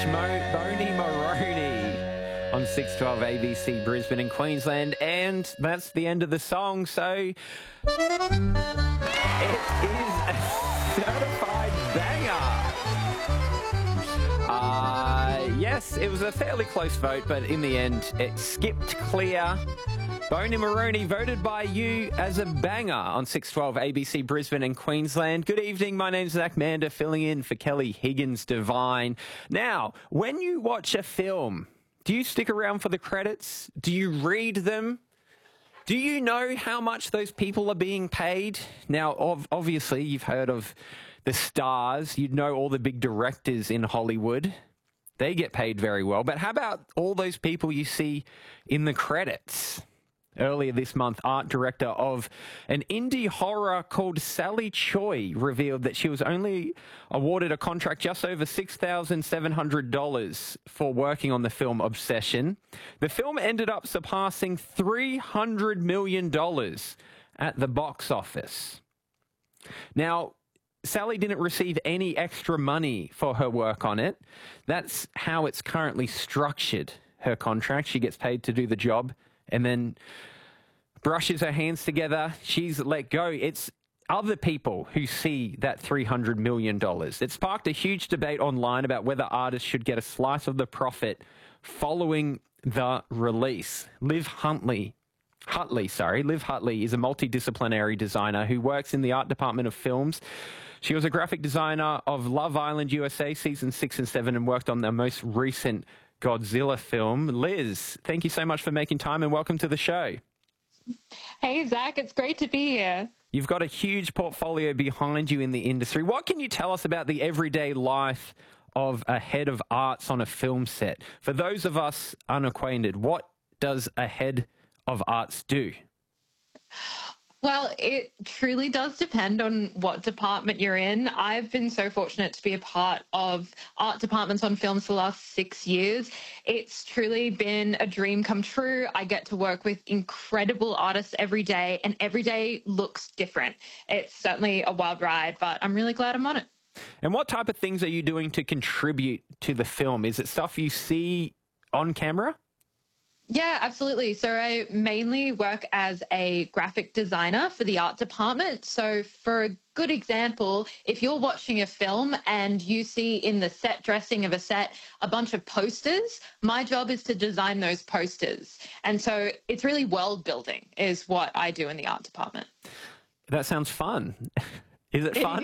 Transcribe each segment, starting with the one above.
Boney Maroney on 612 ABC Brisbane and Queensland. And that's the end of the song. So it is a certified banger. Yes, it was a fairly close vote, but in the end, it skipped clear. Boney Maroney voted by you as a banger on 612 ABC Brisbane and Queensland. Good evening, my name's Zach Mander, filling in for Kelly Higgins-Devine. Now, when you watch a film, do you stick around for the credits? Do you read them? Do you know how much those people are being paid? Now, obviously, you've heard of the stars. You'd know all the big directors in Hollywood. They get paid very well. But how about all those people you see in the credits? Earlier this month, art director of an indie horror called Sally Choi revealed that she was only awarded a contract just over $6,700 for working on the film Obsession. The film ended up surpassing $300 million at the box office. Now, Sally didn't receive any extra money for her work on it. That's how it's currently structured, her contract. She gets paid to do the job and then brushes her hands together. She's let go. It's other people who see that $300 million. It sparked a huge debate online about whether artists should get a slice of the profit following the release. Liv Hutley is a multidisciplinary designer who works in the art department of films. She was a graphic designer of Love Island USA season 6 and 7 and worked on the most recent Godzilla film. Liz, thank you so much for making time and welcome to the show. Hey, Zach, it's great to be here. You've got a huge portfolio behind you in the industry. What can you tell us about the everyday life of a head of arts on a film set? For those of us unacquainted, what does a head of arts do? Well, it truly does depend on what department you're in. I've been so fortunate to be a part of art departments on films for the last 6 years. It's truly been a dream come true. I get to work with incredible artists every day, and every day looks different. It's certainly a wild ride, but I'm really glad I'm on it. And what type of things are you doing to contribute to the film? Is it stuff you see on camera? Yeah, absolutely. So I mainly work as a graphic designer for the art department. So for a good example, if you're watching a film and you see in the set dressing of a set a bunch of posters, my job is to design those posters. And so it's really world building is what I do in the art department. That sounds fun. Is it fun?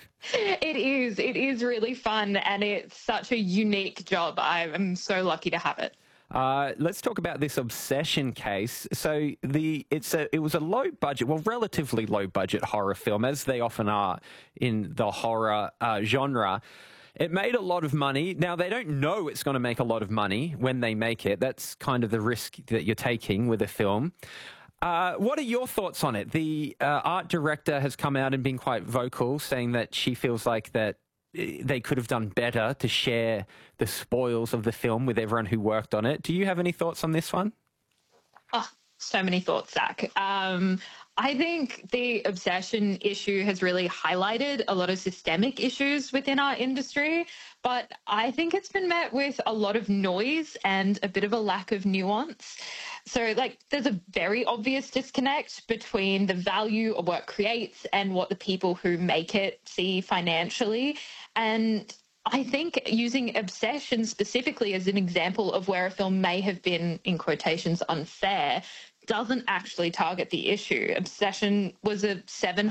It is. It is really fun, and it's such a unique job. I am so lucky to have it. Let's talk about this Obsession case. So it was a low budget, well, relatively low budget horror film, as they often are in the horror genre. It made a lot of money. Now, they don't know it's going to make a lot of money when they make it. That's kind of the risk that you're taking with a film. What are your thoughts on it? The art director has come out and been quite vocal, saying that she feels like that they could have done better to share the spoils of the film with everyone who worked on it. Do you have any thoughts on this one? Oh, so many thoughts, Zach. I think the Obsession issue has really highlighted a lot of systemic issues within our industry, but I think it's been met with a lot of noise and a bit of a lack of nuance. So, there's a very obvious disconnect between the value of what it creates and what the people who make it see financially. And I think using Obsession specifically as an example of where a film may have been, in quotations, unfair, doesn't actually target the issue. Obsession was a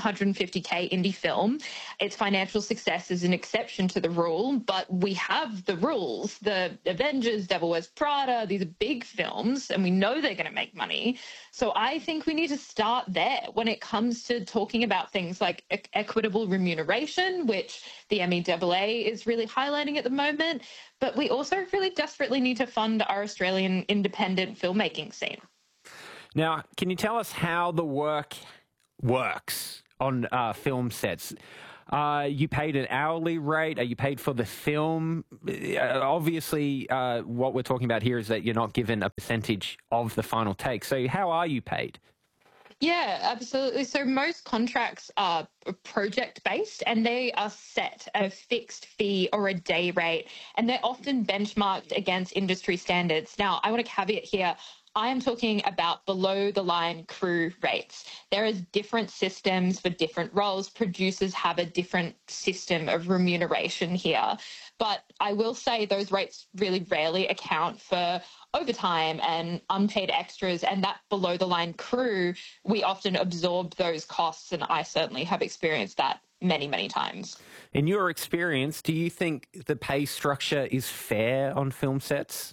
$750K indie film. Its financial success is an exception to the rule, but we have the rules. The Avengers, Devil Wears Prada, these are big films, and we know they're going to make money. So I think we need to start there when it comes to talking about things like equitable remuneration, which the MEAA is really highlighting at the moment. But we also really desperately need to fund our Australian independent filmmaking scene. Now, can you tell us how the work works on film sets? You paid an hourly rate? Are you paid for the film? Obviously, what we're talking about here is that you're not given a percentage of the final take. So how are you paid? Yeah, absolutely. So most contracts are project based and they are set at a fixed fee or a day rate, and they're often benchmarked against industry standards. Now, I want to caveat here. I am talking about below the line crew rates. There is different systems for different roles. Producers have a different system of remuneration here. But I will say those rates really rarely account for overtime and unpaid extras, and that below the line crew, we often absorb those costs. And I certainly have experienced that many, many times. In your experience, do you think the pay structure is fair on film sets?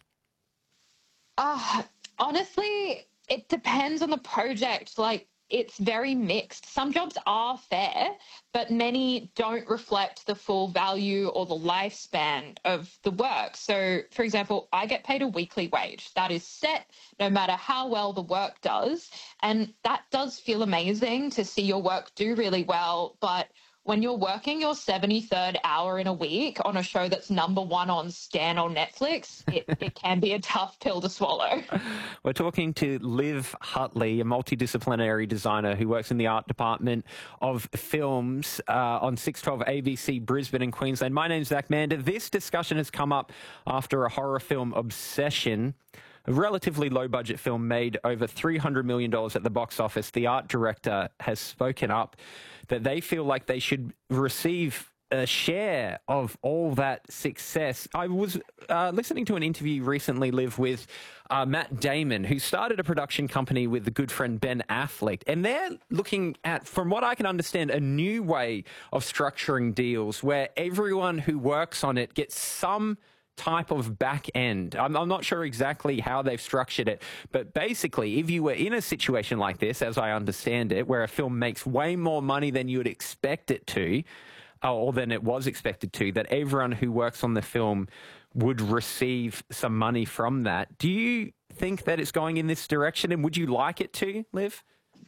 Honestly, it depends on the project. Like, it's very mixed. Some jobs are fair, but many don't reflect the full value or the lifespan of the work. So, for example, I get paid a weekly wage that is set no matter how well the work does. And that does feel amazing to see your work do really well. But when you're working your 73rd hour in a week on a show that's number one on Stan or Netflix, it can be a tough pill to swallow. We're talking to Liv Hutley, a multidisciplinary designer who works in the art department of films on 612 ABC Brisbane and Queensland. My name's Zach Mander. This discussion has come up after a horror film, Obsession, a relatively low-budget film made over $300 million at the box office. The art director has spoken up that they feel like they should receive a share of all that success. I was listening to an interview recently, Liv, with Matt Damon, who started a production company with the good friend Ben Affleck. And they're looking at, from what I can understand, a new way of structuring deals where everyone who works on it gets some type of back end. I'm not sure exactly how they've structured it, but basically, if you were in a situation like this, as I understand it, where a film makes way more money than you would expect it to, or than it was expected to, that everyone who works on the film would receive some money from that. Do you think that it's going in this direction, and would you like it to, Liv?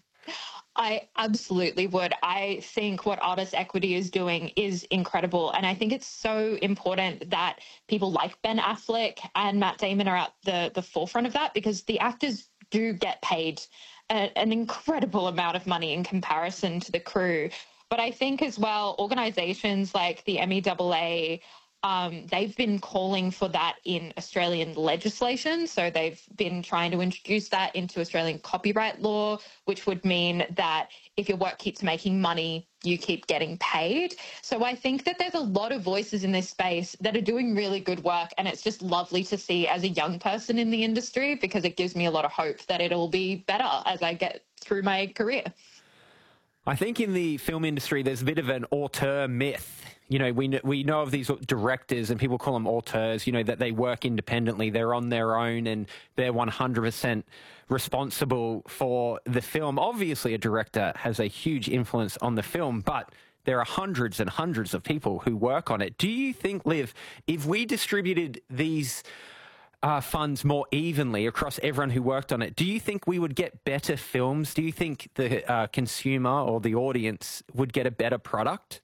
I absolutely would. I think what Artist Equity is doing is incredible. And I think it's so important that people like Ben Affleck and Matt Damon are at the forefront of that, because the actors do get paid an incredible amount of money in comparison to the crew. But I think as well, organizations like the MEAA, they've been calling for that in Australian legislation. So they've been trying to introduce that into Australian copyright law, which would mean that if your work keeps making money, you keep getting paid. So I think that there's a lot of voices in this space that are doing really good work. And it's just lovely to see as a young person in the industry, because it gives me a lot of hope that it'll be better as I get through my career. I think in the film industry, there's a bit of an auteur myth. You know, we know of these directors, and people call them auteurs, you know, that they work independently, they're on their own, and they're 100% responsible for the film. Obviously, a director has a huge influence on the film, but there are hundreds and hundreds of people who work on it. Do you think, Liv, if we distributed these funds more evenly across everyone who worked on it, do you think we would get better films? Do you think the consumer or the audience would get a better product?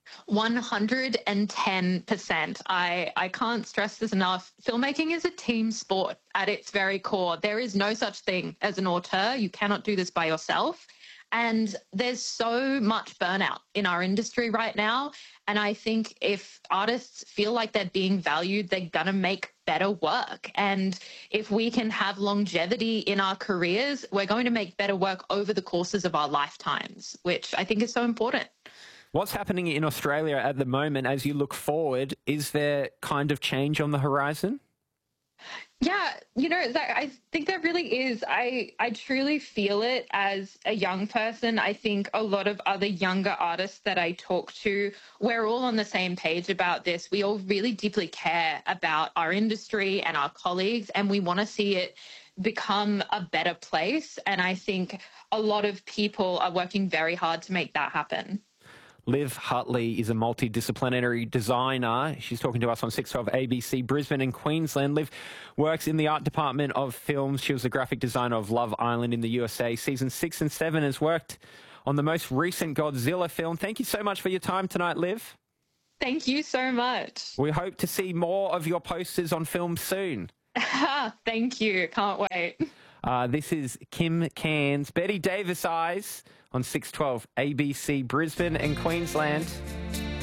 110%. I can't stress this enough. Filmmaking is a team sport at its very core. There is no such thing as an auteur. You cannot do this by yourself. And there's so much burnout in our industry right now. And I think if artists feel like they're being valued, they're going to make better work. And if we can have longevity in our careers, we're going to make better work over the courses of our lifetimes, which I think is so important. What's happening in Australia at the moment as you look forward? Is there kind of change on the horizon? Yeah, Zach, I think there really is. I truly feel it as a young person. I think a lot of other younger artists that I talk to, we're all on the same page about this. We all really deeply care about our industry and our colleagues, and we want to see it become a better place. And I think a lot of people are working very hard to make that happen. Liv Hutley is a multidisciplinary designer. She's talking to us on 612 ABC Brisbane and Queensland. Liv works in the art department of films. She was the graphic designer of Love Island in the USA. Season 6 and 7 has worked on the most recent Godzilla film. Thank you so much for your time tonight, Liv. Thank you so much. We hope to see more of your posters on film soon. Thank you. Can't wait. This is Kim Cairns, Betty Davis Eyes on 612 ABC Brisbane and Queensland.